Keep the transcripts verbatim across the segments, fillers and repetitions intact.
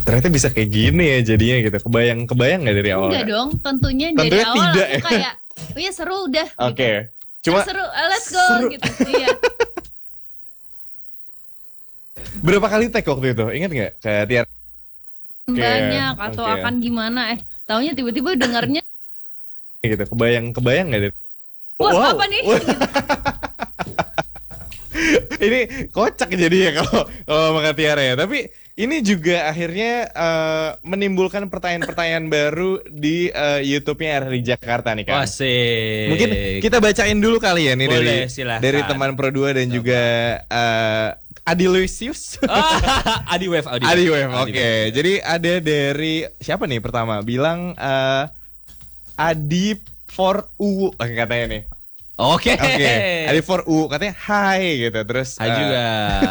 ternyata bisa kayak gini ya jadinya gitu. Kebayang kebayang nggak dari awal? Enggak dong, tentunya, tentunya dari awal tidak. aku kayak, oh ya seru udah. Oke, okay. Gitu. Cuma seru, let's go seru. gitu. Iya. Berapa kali take waktu itu? Ingat nggak ke Tiara? Banyak okay. atau okay. akan gimana? Eh, taunya tiba-tiba dengarnya. Gitu. Kebayang kebayang nggak? Wah, wow. Apa nih? Ini kocak jadinya kalau kalau sama Tiara ya. Tapi ini juga akhirnya uh, menimbulkan pertanyaan-pertanyaan baru di uh, YouTube-nya R R I Jakarta nih kan. Asik. Mungkin kita bacain dulu kali ya nih. Boleh, dari silahkan. Dari teman Pro dua dan Coba. juga uh, Adi Lucius. Adi Wave, Adi, Adi Wave. Oke. Okay. Jadi ada dari siapa nih pertama? Bilang uh, Adi for U katanya nih. Oke. Okay. Oke. Okay. Adi for U katanya hai gitu. Terus hai uh, juga.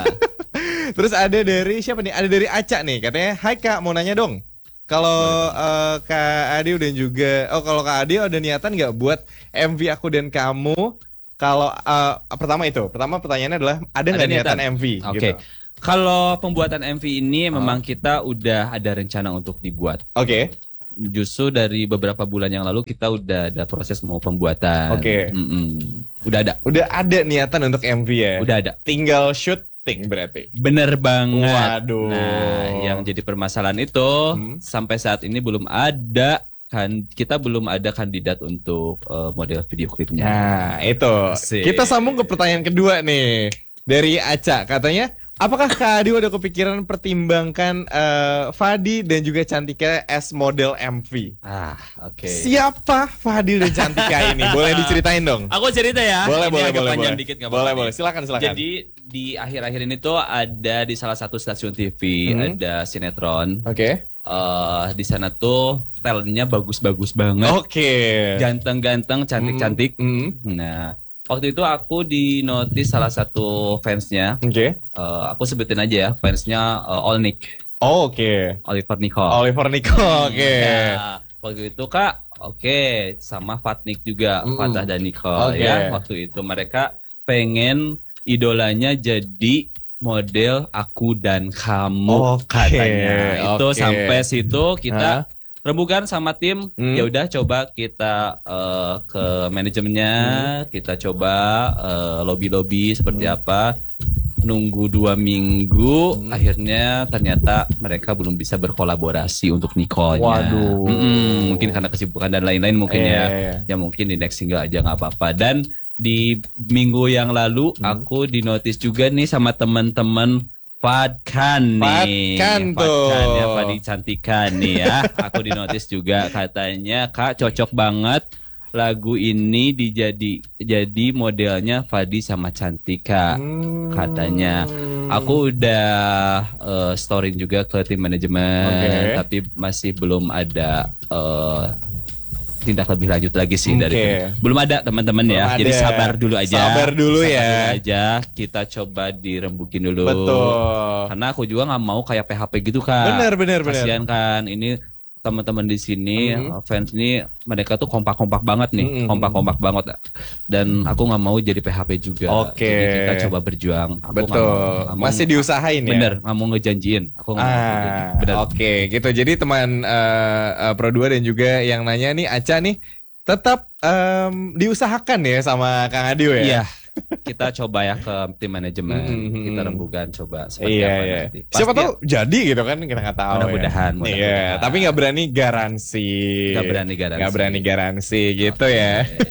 Terus ada dari siapa nih? Ada dari Aca nih katanya, "Hai Kak, mau nanya dong. Kalau uh, Kak Adi dan juga oh kalau Kak Adi ada niatan nggak buat M V Aku dan Kamu? Kalau uh, pertama itu, pertama pertanyaannya adalah ada nggak niatan? niatan M V?" Oke. Okay. Gitu. Kalau pembuatan M V ini oh. memang kita udah ada rencana untuk dibuat. Oke. Okay. Justru dari beberapa bulan yang lalu kita udah ada proses mau pembuatan. Oke. Okay. Udah ada. Udah ada niatan untuk M V ya. Udah ada. Tinggal syuting berarti. Bener banget. Waduh. Nah, yang jadi permasalahan itu hmm. sampai saat ini belum ada kan kita belum ada kandidat untuk uh, model video klipnya. Nah, itu. Asik. Kita sambung ke pertanyaan kedua nih. Dari Aca katanya, apakah Kak Adi udah kepikiran pertimbangkan uh, Fadi dan juga Cantika as model M V? Ah, oke. Okay. Siapa Fadi dan Cantika ini? Boleh diceritain dong? Aku cerita ya. Boleh, ini boleh, agak boleh. Panjang boleh. dikit, boleh, boleh. Silakan, silakan. Jadi di akhir-akhir ini tuh ada di salah satu stasiun T V hmm. ada sinetron. Oke. Okay. Uh, di sana tuh talentnya bagus-bagus banget. Oke. Okay. Ganteng-ganteng, cantik-cantik. Mm. Nah. Waktu itu aku di notice salah satu fansnya. Oke. Okay. Uh, aku sebutin aja ya, fansnya uh, Olnik. Oh, oke. Okay. Oliver Nicole. Oliver Nicole, oke. Okay. Ya, waktu itu Kak, oke, okay. sama Fatnik juga, mm. Fatah dan Nicole okay. ya. Waktu itu mereka pengen idolanya jadi model Aku dan Kamu okay. katanya. Itu okay. sampai situ kita. Huh? Rembukan sama tim, hmm. ya udah coba kita uh, ke manajemennya, hmm. kita coba uh, lobby-lobby seperti hmm. apa, nunggu dua minggu, hmm. akhirnya ternyata mereka belum bisa berkolaborasi untuk Nicole-nya. Waduh, mm-mm, mungkin karena kesibukan dan lain-lain mungkin eh, ya, eh. ya mungkin di next single aja nggak apa-apa. Dan di minggu yang lalu hmm. aku di notice juga nih sama teman-teman. Fadkan nih, Fadkan tuh, Fadkan ya, Fadi Cantika nih ya. Aku di notice juga katanya Kak cocok banget lagu ini dijadi jadi modelnya Fadi sama Cantika hmm. katanya. Aku udah uh, storing juga ke tim manajemen, okay. tapi masih belum ada. Uh, tindak lebih lanjut lagi sih okay. dari itu. Belum ada teman-teman ya. Ada. Jadi sabar dulu aja. Sabar dulu sabar ya. Dulu aja. Kita coba dirembukin dulu. Betul. Karena aku juga nggak mau kayak P H P gitu Kak. Bener bener bener. Kasian kan. Ini teman-teman di sini mm-hmm. fans ini mereka tuh kompak-kompak banget nih, mm-hmm. kompak-kompak banget. Dan aku nggak mau jadi P H P juga. Oke. Okay. Jadi kita coba berjuang. Aku betul. Gak mau, gak mau, masih diusahain ya. Bener. Nggak mau ngejanjiin. Aku nggak ah, mau. Bener. Oke, okay. gitu. Jadi teman uh, uh, Pro dua dan juga yang nanya nih Aca nih. Tetap um, diusahakan ya sama Kang Adio ya. Iya. Kita coba ya ke tim manajemen, mm-hmm. kita rembukan coba seperti iya, apa iya. nanti. Pasti Siapa tahu jadi gitu kan kita nggak tahu. Mudah-mudahan. Ya. Mudah iya, tapi nggak berani garansi. Nggak berani garansi. Nggak berani garansi gitu okay. ya.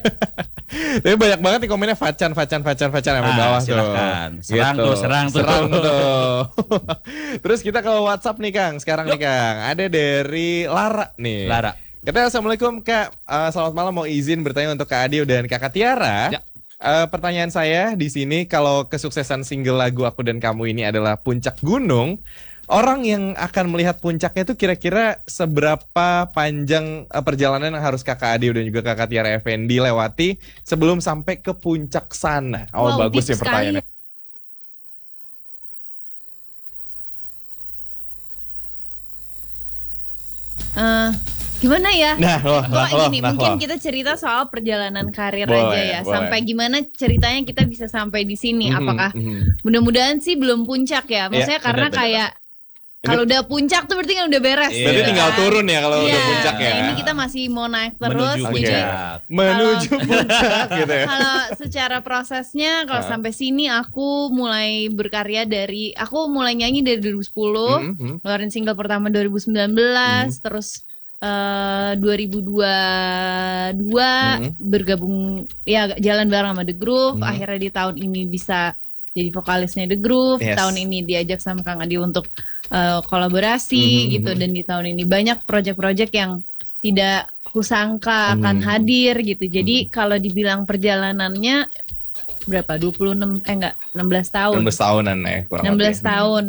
Tapi banyak banget nih komennya Facan, Facan, Facan, Facan sampai ah, bawah silakan. tuh. Serang gitu. tuh, serang tuh. Serang tuh. Terus kita ke WhatsApp nih Kang. Sekarang Yuk. nih Kang. Ada dari Lara nih. Lara. Katanya assalamualaikum Kak. Uh, selamat malam, mau izin bertanya untuk Kak Adio dan Kakak Tiara. Ya. Uh, pertanyaan saya di sini, kalau kesuksesan single lagu Aku dan Kamu ini adalah puncak gunung, orang yang akan melihat puncaknya itu kira-kira seberapa panjang uh, perjalanan yang harus Kakak Adio dan juga Kakak Tiara Effendi lewati sebelum sampai ke puncak sana? Oh, wow, bagus ya pertanyaannya. Uh, gimana ya? Nah, loh, Kalau nah, gini, nah, mungkin loh. kita cerita soal perjalanan karir boleh, aja ya. boleh. Sampai gimana ceritanya kita bisa sampai di sini? Mm-hmm, Apakah mm-hmm. mudah-mudahan sih belum puncak ya? Maksudnya ya, karena benar, kayak Kalau udah puncak tuh berarti kan udah beres. Iya. Berarti gitu tinggal kan. turun ya kalau Iya. udah puncak ya. Nah, ini kita masih mau naik terus. Menuju Jadi puncak. Menuju puncak gitu ya. kalau secara prosesnya kalau Hah? sampai sini aku mulai berkarya dari aku mulai nyanyi dari dua ribu sepuluh, Hmm, hmm. ngeluarin single pertama dua ribu sembilan belas, terus eh, dua ribu dua puluh dua Hmm. bergabung ya jalan bareng sama The Groove. Hmm. Akhirnya di tahun ini bisa jadi vokalisnya The Groove. Yes. Tahun ini diajak sama Kang Adi untuk eh, kolaborasi Hmm. gitu, dan di tahun ini banyak project-project yang tidak kusangka akan Hmm. hadir gitu. Jadi kalau dibilang perjalanannya berapa? dua puluh enam eh enggak enam belas tahun. enam belas tahunan ya kurang enam belas lebih. tahun.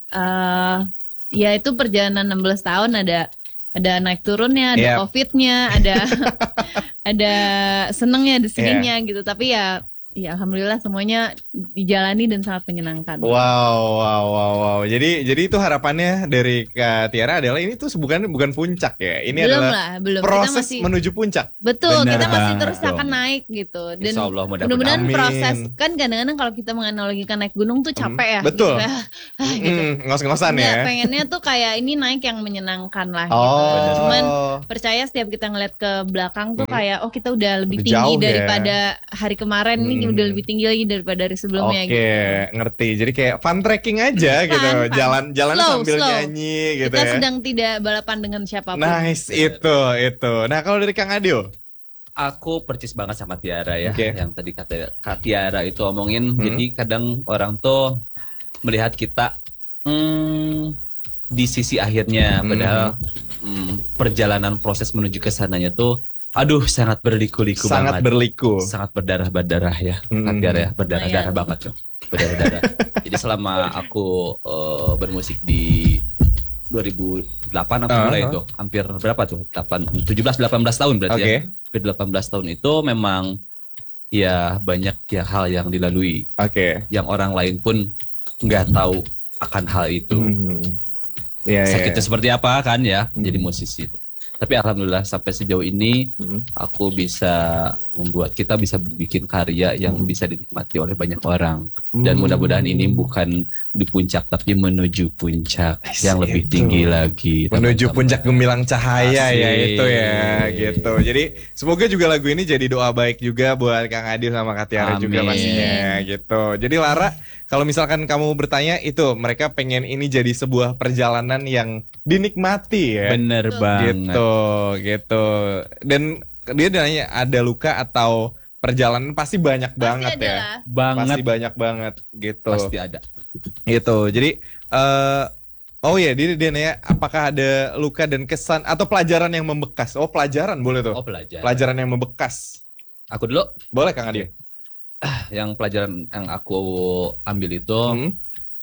Eh ya itu perjalanan enam belas tahun, ada ada naik turunnya, ada Yep. covidnya, ada ada senengnya, ada sedihnya gitu. Tapi ya ya alhamdulillah semuanya dijalani dan sangat menyenangkan. Wow, wow, wow, wow. Jadi, jadi itu harapannya dari Kak Tiara adalah ini tuh bukan bukan puncak ya. Ini belum adalah lah, belum. proses Kita masih menuju puncak. betul, Benar kita masih banget terus dong. akan naik gitu. Dan Insya Allah mudah-mudahan. mudah-mudahan Amin. proses kan kadang-kadang kalau kita menganalogikan naik gunung tuh capek ya. betul. Gitu. Ah, gitu. Hmm, ngos-ngosan Nggak, ya. pengennya tuh kayak ini naik yang menyenangkan lah Oh, gitu. Cuman percaya setiap kita ngeliat ke belakang tuh Hmm. kayak oh kita udah lebih Udah tinggi jauh ya. daripada hari kemarin, ini Hmm. udah lebih tinggi lagi daripada hari sebelumnya Oke, gitu. ngerti. Jadi kayak fun trekking aja Fun, gitu. fun. Jalan jalan Slow, sambil slow. nyanyi gitu Kita ya. sedang tidak balapan dengan siapapun. Nice itu itu. Nah, kalau dari Kang Adil. Aku percis banget sama Tiara ya, Oke. yang tadi kata Kak Tiara itu omongin. Hmm. Jadi kadang orang tuh melihat kita hmm, di sisi akhirnya, Hmm. padahal hmm, perjalanan proses menuju ke sananya tuh, aduh sangat berliku-liku Sangat banget, berliku. sangat berdarah-berdarah ya, Hmm. Kak Tiara ya, berdarah-darah Lumayan. banget tuh, berdarah-darah. Jadi selama aku eh, bermusik di dua ribu delapan aku Uh-huh. mulai itu hampir berapa tuh delapan tujuh belas delapan belas tahun berarti Oke. ya. Hampir delapan belas tahun itu memang ya banyak ya hal yang dilalui Oke. yang orang lain pun nggak tahu akan hal itu. Hmm. Iya, iya. Sakitnya seperti apa kan ya Hmm. jadi musisi itu. Tapi alhamdulillah sampai sejauh ini Hmm. aku bisa membuat kita bisa bikin karya yang Hmm. bisa dinikmati oleh banyak orang. Dan mudah-mudahan ini bukan di puncak tapi menuju puncak Yes, yang lebih itu. tinggi lagi. Menuju teman-teman. puncak gemilang cahaya ya Asik. itu ya gitu. Jadi semoga juga lagu ini jadi doa baik juga buat Kang Adil sama Kak Tiara juga Amin. pastinya gitu. Jadi Lara, kalau misalkan kamu bertanya itu mereka pengen ini jadi sebuah perjalanan yang dinikmati ya. Bener Betul. banget. Gitu, gitu. Dan dia nanya ada luka atau perjalanan pasti banyak Pasti banget ada ya. lah. Banget Pasti banyak banget gitu. pasti ada. Gitu. Jadi eh oh ya, dia dia nanya apakah ada luka dan kesan atau pelajaran yang membekas. Oh, pelajaran boleh tuh. Oh pelajaran. Pelajaran yang membekas. Aku dulu Boleh Kang Adil. yang pelajaran yang aku ambil itu Hmm.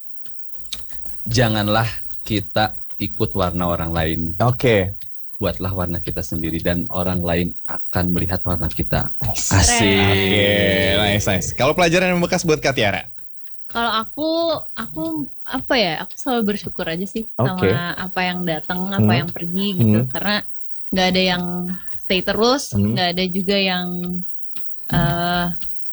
janganlah kita ikut warna orang lain. Oke. Buatlah warna kita sendiri dan orang lain akan melihat warna kita. Nice. Asik. Oke, nice, nice. Kalau pelajaran yang membekas buat Kak Tiara. Kalau aku, aku apa ya? Aku selalu bersyukur aja sih Oke. sama apa yang datang, apa Hmm. yang pergi gitu. Hmm. Karena nggak ada yang stay terus, Hmm. nggak ada juga yang eh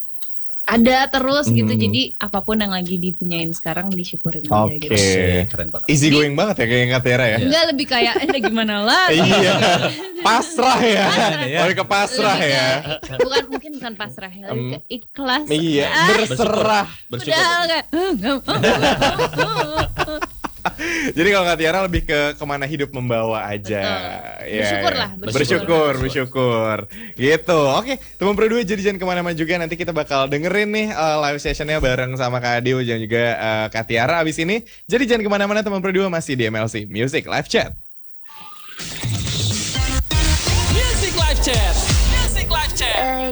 ada terus gitu. Hmm. Jadi apapun yang lagi dipunyain sekarang disyukurin aja Oke. gitu. Keren banget. Easy going banget ya kayak Kak Tiara ya. Enggak, lebih kayak eh gimana lah. Iya. Pasrah ya. ya. Lebih ke pasrah Lebih ya. ke- bukan mungkin bukan pasrah ya, lebih ke ikhlas. Iya, Ah, berserah. Bersyukur. udah kayak, "Ah, nggak mau." Jadi kalau Kak Tiara lebih ke kemana hidup membawa aja. Betul. Iya, Bersyukur iya. lah, Bersyukur, bersyukur. bersyukur. Gitu. Oke, teman berdua jadi jangan kemana-mana juga. Nanti kita bakal dengerin nih uh, live sessionnya bareng sama Kak Adil dan juga uh, Kak Tiara abis ini. Jadi jangan kemana-mana teman berdua, masih di M L C Music Live Chat. Music Live Chat. Music Live Chat.